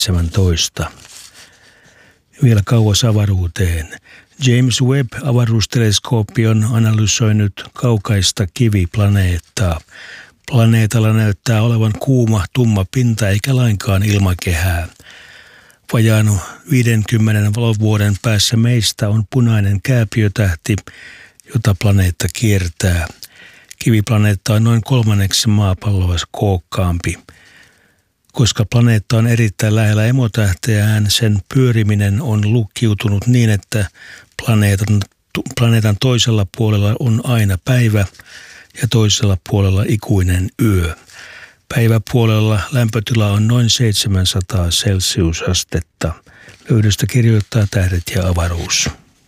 17. Vielä kauas avaruuteen. James Webb-avaruusteleskooppi on analysoinut kaukaista kiviplaneettaa. Planeetalla näyttää olevan kuuma, tumma pinta eikä lainkaan ilmakehää. Vajaan 50 valovuoden päässä meistä on punainen kääpiötähti, jota planeetta kiertää. Kiviplaneetta on noin 1/3 maapalloa kookkaampi. Koska planeetta on erittäin lähellä emotähteään, sen pyöriminen on lukkiutunut niin, että planeetan toisella puolella on aina päivä ja toisella puolella ikuinen yö. Päiväpuolella lämpötila on noin 700 celsiusastetta. Löydöstä kirjoittaa Tähdet ja avaruus.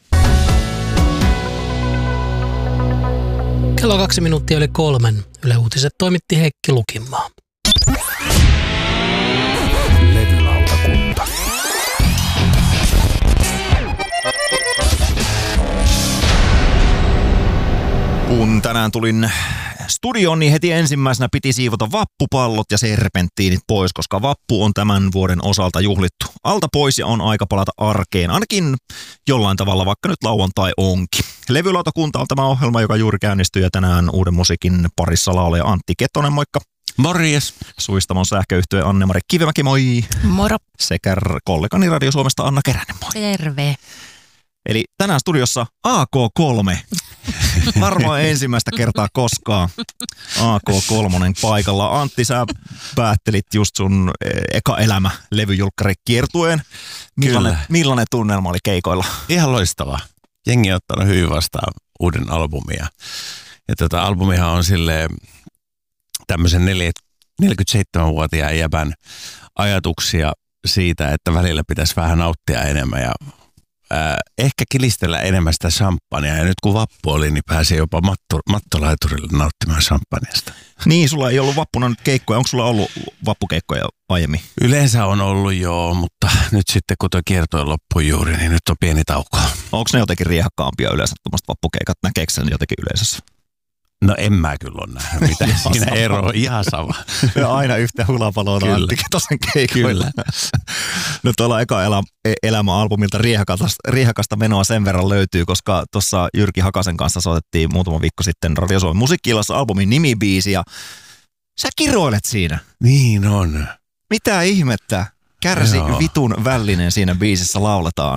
Kello 2 minuuttia yli 3. Yle Uutiset toimitti Heikki Lukinmaa. Levylautakunta. Kun tänään tulin studioon, niin heti ensimmäisenä piti siivota vappupallot ja serpenttiinit pois, koska vappu on tämän vuoden osalta juhlittu alta pois ja on aika palata arkeen, ainakin jollain tavalla, vaikka nyt lauantai onkin. Levylautakunta on tämä ohjelma, joka juuri käynnistyy ja tänään uuden musiikin parissa laulaja Antti Kettonen, moikka. Morjes. Suistamon sähköyhtyeen Anne-Mari Kivimäki, moi. Moro. Sekä kollegani Radio Suomesta Anna Keränen, moi. Terve. Eli tänään studiossa AK3. Varmaan ensimmäistä kertaa koskaan AK3 paikalla. Antti, sä päättelit just sun eka elämä levyjulkkari kiertueen. Millainen tunnelma oli keikoilla? Ihan loistavaa. Jengi on ottanut hyvin vastaan uuden albumia. Ja albumihan on silleen tämmöisen 47-vuotiaan jäbän ajatuksia siitä, että välillä pitäisi vähän nauttia enemmän ja ehkä kilistellä enemmän sitä champagnea. Ja nyt kun vappu oli, niin pääsi jopa mattolaiturille nauttimaan champagneasta. Niin, sulla ei ollut vappuna nyt keikkoja. Onko sulla ollut vappukeikkoja aiemmin? Yleensä on ollut joo, mutta nyt sitten kun tuo kiertoi loppui juuri, niin nyt on pieni tauko. Onko ne jotenkin riehakkaampia yleensä tuommoiset vappukeikat? Näkeekö sen jotenkin yleisössä? No en mä kyllä ole nähnyt mitään siinä eroa, ihan sama. Ja aina yhtä hulapaloa Antti Ketosen keikoilla. No tuolla eka elämä-albumilta riehakasta menoa sen verran löytyy, koska tuossa Jyrki Hakasen kanssa soitettiin muutama viikko sitten Radio Suomen musiikki-illassa albumin nimibiisi ja sä kiroilet siinä. Niin on. Mitä ihmettä? Kärsi vitun vällinen siinä biisissä lauletaan.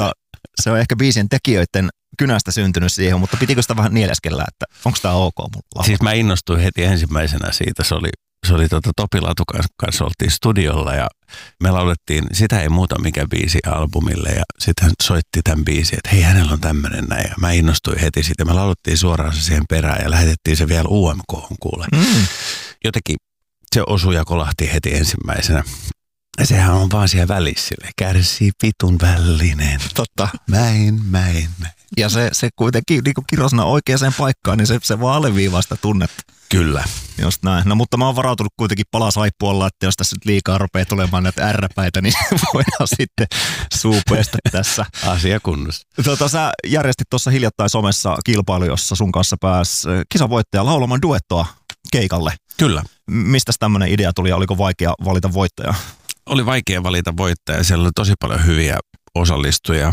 Se on ehkä biisin tekijöiden kynästä syntynyt siihen, mutta pitikö sitä vähän nieleskellä, että onko tämä ok mulla? Siis mä innostuin heti ensimmäisenä siitä. Se oli Topi Latukan kanssa oltiin studiolla ja me laulettiin Sitä ei muuta mikä biisi albumille ja sitten hän soitti tämän biisin, että hei hänellä on tämmöinen näin ja mä innostuin heti siitä. Me laulettiin suoraan se siihen perään ja lähetettiin se vielä UMK:hon kuule. Jotenkin se osui ja kolahti heti ensimmäisenä. Ja sehän on vaan siellä välissä, kärsii vitun vällinen. Totta. Mäin. Ja se kuitenkin niin kirosana oikeaan paikkaan, niin se vaan alleviivaa sitä tunnetta. Kyllä. Just näin. No mutta mä oon varautunut kuitenkin palasaipuolella, että jos tässä nyt liikaa rupeaa tulemaan näitä ärräpäitä, niin voidaan sitten suupeesta tässä. Asia kunnossa. Sä järjestit tuossa hiljattain somessa kilpailu, jossa sun kanssa pääsi kisavoittaja laulamaan duettoa keikalle. Kyllä. Mistäs tämmöinen idea tuli ja oliko vaikea valita voittajaa? Oli vaikea valita voittajaa. Siellä oli tosi paljon hyviä osallistujia.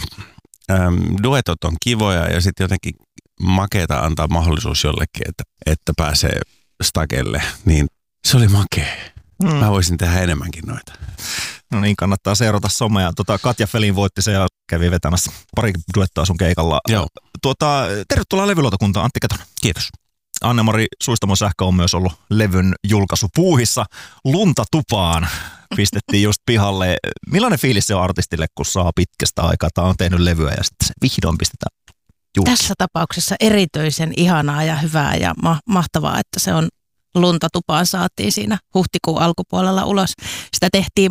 Duetot on kivoja ja sitten jotenkin makeeta antaa mahdollisuus jollekin, että pääsee stakelle. Niin se oli makea. Mä voisin tehdä enemmänkin noita. No niin, kannattaa seurata somea. Katja Felin voitti se ja kävi vetämässä pari duettoa sun keikalla. Joo. Tervetuloa levylautakuntaan, Antti Ketonen. Kiitos. Anne-Mari Suistamon sähkö on myös ollut levyn julkaisupuuhissa. Lunta tupaan pistettiin just pihalle. Millainen fiilis se on artistille, kun saa pitkästä aikaa, tai on tehnyt levyä ja sitten se vihdoin pistetään julki? Tässä tapauksessa erityisen ihanaa ja hyvää ja mahtavaa, että se on Lunta tupaan saatiin siinä huhtikuun alkupuolella ulos. Sitä tehtiin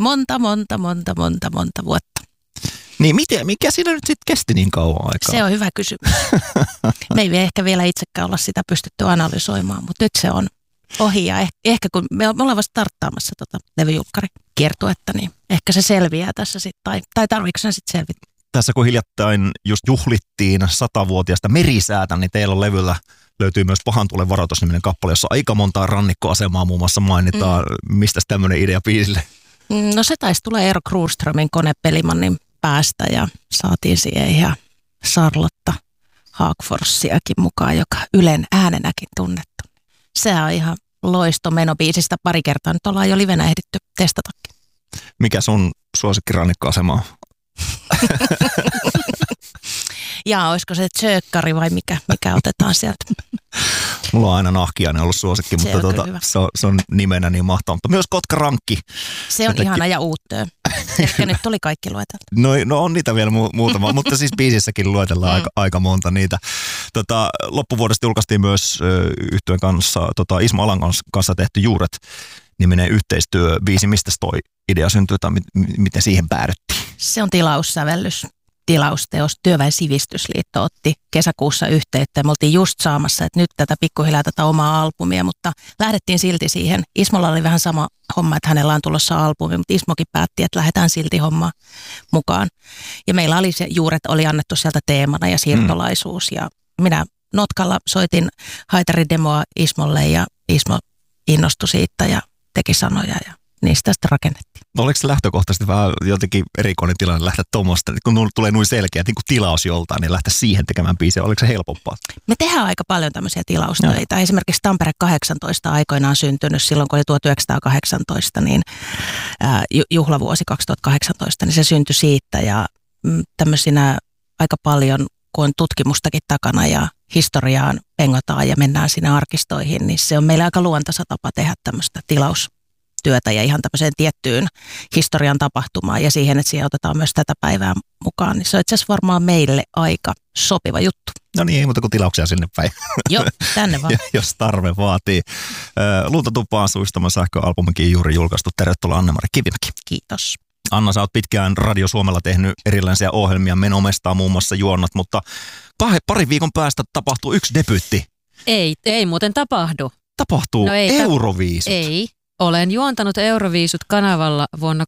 monta vuotta. Niin mikä siinä nyt sitten kesti niin kauan aikaa? Se on hyvä kysymys. Me ei ehkä vielä itsekään olla sitä pystytty analysoimaan, mutta nyt se on ohi ja ehkä kun me ollaan vasta starttaamassa levyjulkkarikiertuetta, niin ehkä se selviää tässä sitten, tai tarvitsetko sen sitten selvittää? Tässä kun hiljattain just juhlittiin 100-vuotiaasta merisäätä, niin teillä on levyllä löytyy myös Pahan tulen varoitus-niminen kappale, jossa aika montaa rannikkoasemaa muun muassa mainitaan. Mistäs tämmöinen idea biisille? No se taisi tulla Eero Kruuströmin Konepelimannin päästä ja saatiin siihen ihan Charlotta Haagforssiakin mukaan, joka Ylen äänenäkin tunnettu. Se on ihan loistomeno biisistä. Pari kertaa nyt ollaan jo livenä ehditty testatakin. Mikä sun suosikkirannikkoasema on? Ja olisiko se tsökkari vai mikä otetaan sieltä? Mulla on aina Nahkiainen ollut suosikki, mutta se on nimenä niin mahtava. Mutta myös Kotka-rankki. Se on ihana ja uuttöö. Ehkä nyt tuli kaikki lueteltu. No on niitä vielä muutama, mutta siis biisissäkin luetellaan aika monta niitä. Loppuvuodesta julkaistiin myös yhtyeen kanssa, Ismo Alan kanssa tehty Juuret-niminen yhteistyöbiisi. Mistä toi idea syntyi tai miten siihen päädyttiin? Se on tilaussävellys. Tilausteos. Työväen sivistysliitto otti kesäkuussa yhteyttä. Me oltiin just saamassa, että nyt tätä pikkuhiljaa tätä omaa albumia, mutta lähdettiin silti siihen. Ismolla oli vähän sama homma, että hänellä on tulossa albumi, mutta Ismokin päätti, että lähdetään silti hommaan mukaan. Ja meillä oli se Juuret oli annettu sieltä teemana ja siirtolaisuus. Ja minä notkalla soitin haitaridemoa Ismolle ja Ismo innostui siitä ja teki sanoja ja niistä sitten rakennettiin. Oliko se lähtökohtaisesti vähän jotenkin erikoinen tilanne lähteä tuommoista, kun tulee noin selkeä niin kuin tilaus joltain, niin lähteä siihen tekemään biisiä? Oliko se helpompaa? Me tehdään aika paljon tämmöisiä tilaustöitä. No. Esimerkiksi Tampere 18 aikoinaan syntynyt silloin, kun oli 1918, niin juhlavuosi 2018, niin se syntyi siitä. Ja tämmöisinä aika paljon, kun on tutkimustakin takana ja historiaan pengotaan ja mennään sinne arkistoihin, niin se on meillä aika luontaisa tapa tehdä tämmöistä tilaustyötä ja ihan tämmöiseen tiettyyn historian tapahtumaan ja siihen, että siihen otetaan myös tätä päivää mukaan, niin se on itse asiassa varmaan meille aika sopiva juttu. No niin, ei muuta kuin tilauksia sinne päin. Joo, tänne vaan. Jos tarve vaatii. Luuntotupaan suistaman sähköalbumikin juuri julkaistu. Tervetuloa Anne-Mari Kivimäki. Kiitos. Anna, sä oot pitkään Radio Suomella tehnyt erilaisia ohjelmia, Menomestaa muun muassa juonnat, mutta parin viikon päästä tapahtuu yksi debyytti. Ei muuten tapahdu. Tapahtuu Euroviisut. Ei. Olen juontanut Euroviisut kanavalla vuonna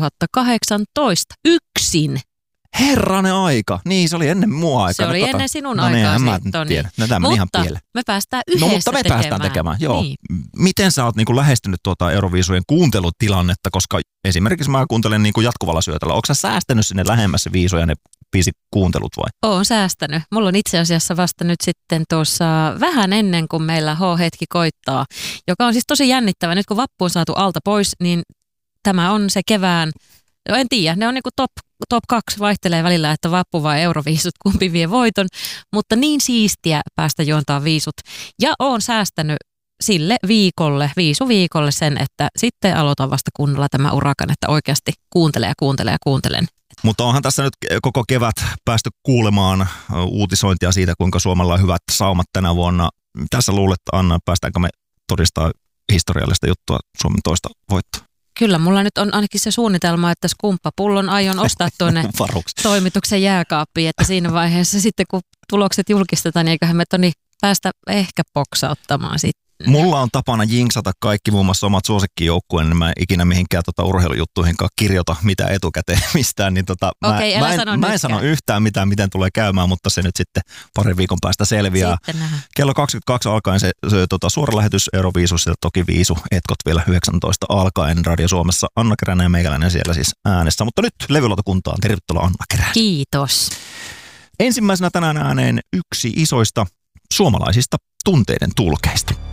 2018 yksin. Herranen aika. Niin, se oli ennen mua aikaa. Se oli ennen sinun aikaa. Mutta ihan pieleen. Me päästään yhdessä tekemään. Päästään tekemään, joo. Niin. Miten sä oot niinku lähestynyt tuota Euroviisujen kuuntelutilannetta, koska esimerkiksi mä kuuntelen niinku jatkuvalla syötöllä. Ootko sä säästänyt sinne lähemmässä viisoja ne biisikuuntelut vai? Oon säästänyt. Mulla on itse asiassa vasta nyt sitten tuossa vähän ennen kuin meillä H-hetki koittaa, joka on siis tosi jännittävä. Nyt kun vappu on saatu alta pois, niin tämä on se kevään. No en tiedä, ne on niinku top 2 vaihtelee välillä, että vappu vai Euroviisut, kumpi vie voiton, mutta niin siistiä päästä juontaa viisut. Ja oon säästänyt sille viisuviikolle sen, että sitten aloitan vasta kunnolla tämä urakan, että oikeasti kuuntelen. Mutta onhan tässä nyt koko kevät päästy kuulemaan uutisointia siitä, kuinka Suomella on hyvät saumat tänä vuonna. Tässä luulet, Anna, päästäänkö me todistaa historiallista juttua Suomen toista voittoa? Kyllä, mulla nyt on ainakin se suunnitelma, että skumppapullon aion ostaa tuonne toimituksen jääkaappiin, että siinä vaiheessa sitten kun tulokset julkistetaan, niin eiköhän me päästä ehkä boksauttamaan sitten. Mulla on tapana jinksata kaikki muun muassa omat suosikkijoukkueen, niin mä en ikinä mihinkään urheilujuttuihinkaan kirjoita mitään etukäteen mistään. Niin mä en sano yhtään mitään, miten tulee käymään, mutta se nyt sitten parin viikon päästä selviää. Kello 22 alkaen se suora lähetys Euroviisussa ja toki viisu etkot vielä 19 alkaen Radio Suomessa. Anna Keränen ja meikäläinen siellä siis äänessä. Mutta nyt levylautakuntaan. Tervetuloa Anna Keränen. Kiitos. Ensimmäisenä tänään ääneen yksi isoista suomalaisista tunteiden tulkeista.